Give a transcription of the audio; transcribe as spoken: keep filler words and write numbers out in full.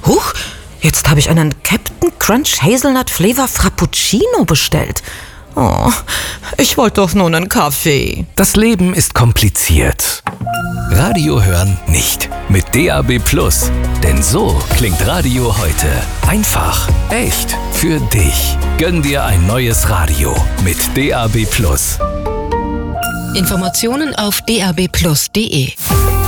Huch, jetzt habe ich einen Captain Crunch Hazelnut Flavor Frappuccino bestellt. Oh, ich wollte doch nur einen Kaffee. Das Leben ist kompliziert. Radio hören nicht. Mit D A B Plus. Denn so klingt Radio heute. Einfach, echt, für dich. Gönn dir ein neues Radio mit D A B Plus. Informationen auf d a b plus punkt d e.